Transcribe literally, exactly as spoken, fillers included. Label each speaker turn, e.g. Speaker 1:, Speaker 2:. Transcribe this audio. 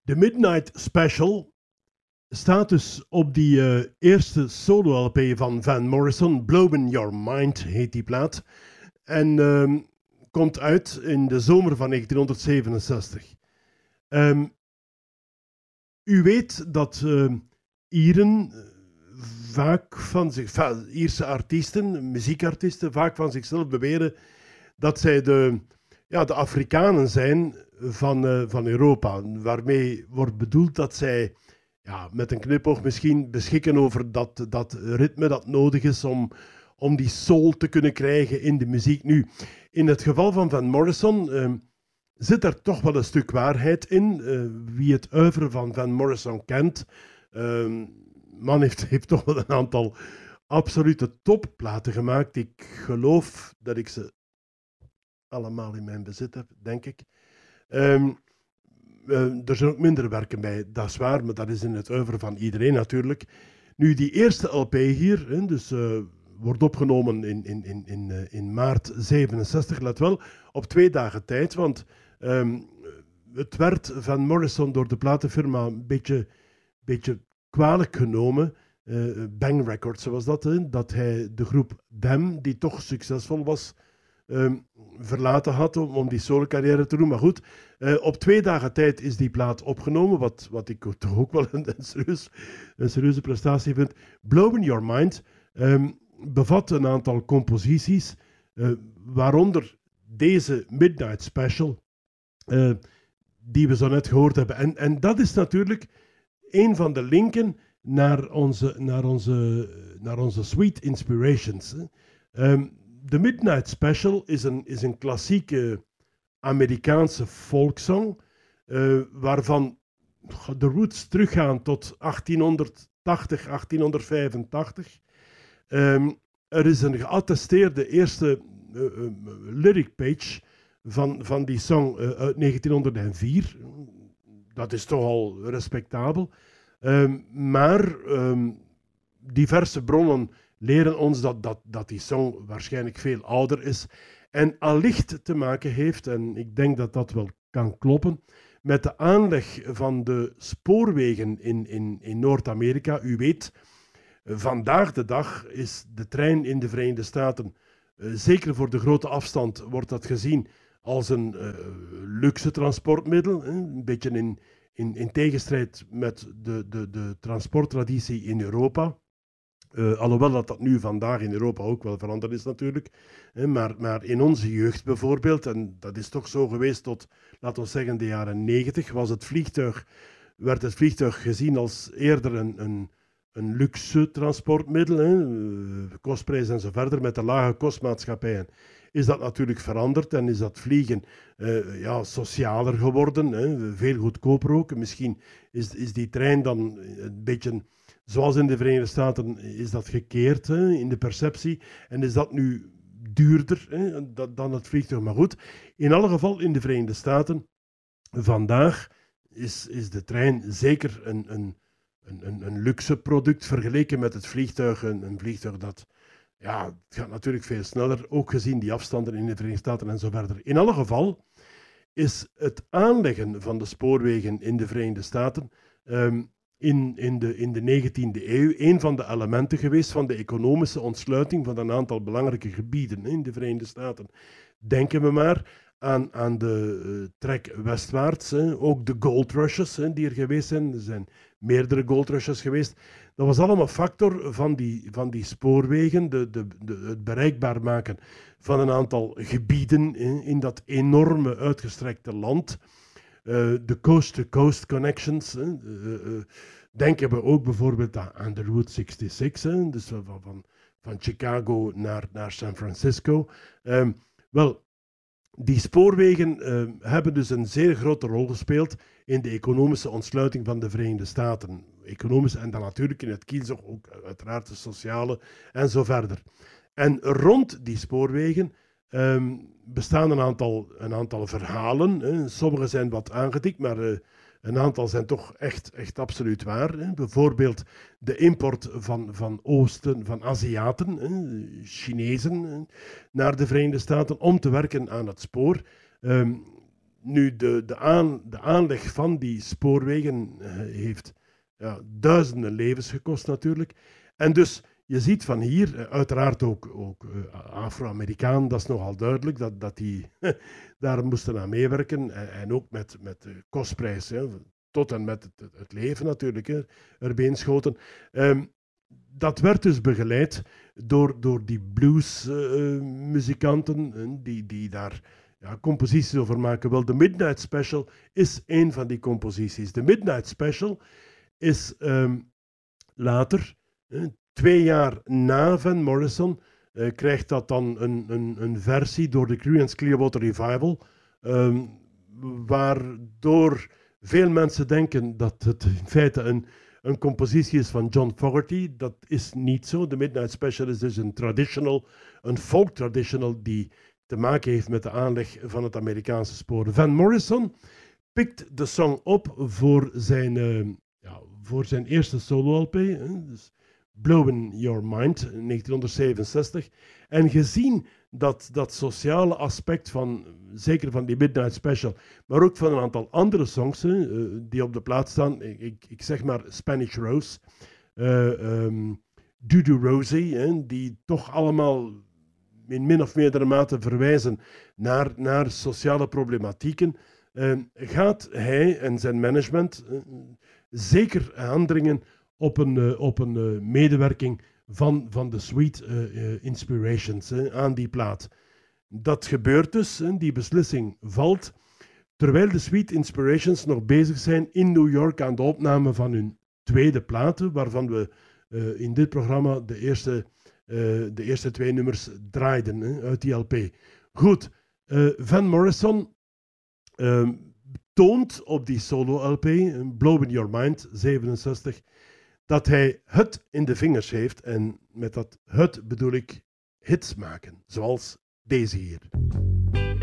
Speaker 1: De Midnight Special staat dus op die uh, eerste solo-L P van Van Morrison. Blowin' Your Mind heet die plaat. En uh, komt uit in de zomer van negentien zevenenzestig. Um, u weet dat uh, Ieren vaak van zich, Ierse artiesten, muziekartiesten, vaak van zichzelf beweren dat zij de, ja, de Afrikanen zijn van, uh, van Europa. Waarmee wordt bedoeld dat zij, ja, met een knipoog misschien, beschikken over dat, dat ritme dat nodig is om, om die soul te kunnen krijgen in de muziek. Nu, in het geval van Van Morrison uh, zit er toch wel een stuk waarheid in. Uh, wie het oeuvre van Van Morrison kent, uh, man heeft, heeft toch wel een aantal absolute topplaten gemaakt. Ik geloof dat ik ze allemaal in mijn bezit heb, denk ik. Um, uh, er zijn ook minder werken bij, dat is waar, maar dat is in het oeuvre van iedereen natuurlijk. Nu, die eerste L P hier, hè, dus uh, wordt opgenomen in, in, in, in, uh, in maart zevenenzestig, let wel, op twee dagen tijd, want um, het werd Van Morrison door de platenfirma een beetje, beetje kwalijk genomen, uh, Bang Records zoals dat, hè, dat hij de groep Them, die toch succesvol was, Um, verlaten had om, om die solo-carrière te doen. Maar goed, uh, op twee dagen tijd is die plaat opgenomen, wat, wat ik toch ook wel een, een, serieus, een serieuze prestatie vind. Blowin' Your Mind um, bevat een aantal composities, uh, waaronder deze Midnight Special, uh, die we zo net gehoord hebben. En, en dat is natuurlijk een van de linken naar onze, naar onze, naar onze Sweet Inspirations. Um, De Midnight Special is een, is een klassieke Amerikaanse folksong, uh, waarvan de roots teruggaan tot achttienhonderdtachtig, achttienhonderdvijfentachtig. Um, er is een geattesteerde eerste uh, uh, lyric page van, van die song uh, uit negentienhonderdvier. Dat is toch al respectabel. Um, maar um, diverse bronnen leren ons dat, dat, dat die song waarschijnlijk veel ouder is en allicht te maken heeft, en ik denk dat dat wel kan kloppen, met de aanleg van de spoorwegen in, in, in Noord-Amerika. U weet, vandaag de dag is de trein in de Verenigde Staten, uh, zeker voor de grote afstand, wordt dat gezien als een uh, luxe transportmiddel, hè? Een beetje in, in, in tegenstrijd met de, de, de transporttraditie in Europa. Uh, alhoewel dat dat nu vandaag in Europa ook wel veranderd is natuurlijk. Hè, maar, maar in onze jeugd bijvoorbeeld, en dat is toch zo geweest tot, laten we zeggen, de jaren negentig, was het vliegtuig, werd het vliegtuig gezien als eerder een, een, een luxe transportmiddel, hè, uh, kostprijs en zo verder, met de lage kostmaatschappijen. Is dat natuurlijk veranderd en is dat vliegen uh, ja, socialer geworden, hè, veel goedkoper ook. Misschien is, is die trein dan een beetje, zoals in de Verenigde Staten, is dat gekeerd, hè, in de perceptie. En is dat nu duurder, hè, dan het vliegtuig. Maar goed, in alle geval in de Verenigde Staten, vandaag is, is de trein zeker een, een, een, een luxe product vergeleken met het vliegtuig. Een, een vliegtuig dat, ja, het gaat natuurlijk veel sneller, ook gezien die afstanden in de Verenigde Staten en zo verder. In alle geval is het aanleggen van de spoorwegen in de Verenigde Staten um, in, in, de, in de negentiende eeuw een van de elementen geweest van de economische ontsluiting van een aantal belangrijke gebieden in de Verenigde Staten. Denken we maar aan, aan de uh, trek westwaarts, hè. Ook de gold rushes, hè, die er geweest zijn. Er zijn meerdere gold rushes geweest. Dat was allemaal factor van die, van die spoorwegen, de, de, de, het bereikbaar maken van een aantal gebieden in, in dat enorme uitgestrekte land. Uh, de coast-to-coast connections. Hè. Uh, uh, denken we ook bijvoorbeeld aan, aan de Route zesenzestig, hè, dus van, van, van Chicago naar, naar San Francisco. Um, wel, die spoorwegen uh, hebben dus een zeer grote rol gespeeld in de economische ontsluiting van de Verenigde Staten. Economisch en dan natuurlijk in het kielzog ook uiteraard de sociale en zo verder. En rond die spoorwegen um, bestaan een aantal, een aantal verhalen. Hè. Sommige zijn wat aangedikt, maar uh, een aantal zijn toch echt, echt absoluut waar. Hè. Bijvoorbeeld de import van, van Oosten, van Aziaten, hè, Chinezen, hè, naar de Verenigde Staten om te werken aan het spoor. Um, nu, de, de, aan, de aanleg van die spoorwegen uh, heeft ja, duizenden levens gekost natuurlijk. En dus, je ziet van hier, uh, uiteraard ook, ook uh, Afro-Amerikaan, dat is nogal duidelijk, dat, dat die daar moesten aan meewerken. En, en ook met, met de kostprijs, hè, tot en met het, het leven natuurlijk, hè, erbij schoten. Um, dat werd dus begeleid door, door die bluesmuzikanten, uh, die, die daar ja, composities over maken. Wel, de Midnight Special is een van die composities. De Midnight Special is um, later, uh, twee jaar na Van Morrison, uh, krijgt dat dan een, een, een versie door de Creedence Clearwater Revival, um, waardoor veel mensen denken dat het in feite een, een compositie is van John Fogerty. Dat is niet zo. De Midnight Special is dus een traditional, een folk traditional die te maken heeft met de aanleg van het Amerikaanse spoor. Van Morrison pikt de song op voor zijn, uh, ja, voor zijn eerste solo-L P, hè, dus Blowin' Your Mind, negentien zevenenzestig. En gezien dat, dat sociale aspect van, zeker van die Midnight Special, maar ook van een aantal andere songs hè, uh, die op de plaat staan, ik, ik zeg maar Spanish Rose, uh, um, Dudu Rosie, hè, die toch allemaal in min of meerdere mate verwijzen naar, naar sociale problematieken, uh, gaat hij en zijn management uh, zeker aandringen op een, uh, op een uh, medewerking van, van de Sweet uh, uh, Inspirations uh, aan die plaat. Dat gebeurt dus, uh, die beslissing valt, terwijl de Sweet Inspirations nog bezig zijn in New York aan de opname van hun tweede platen, waarvan we uh, in dit programma de eerste, uh, de eerste twee nummers draaiden uh, uit die L P. Goed, uh, Van Morrison uh, toont op die solo-L P, uh, Blowin' Your Mind, zevenenzestig, dat hij het in de vingers heeft. En met dat het bedoel ik hits maken, zoals deze hier.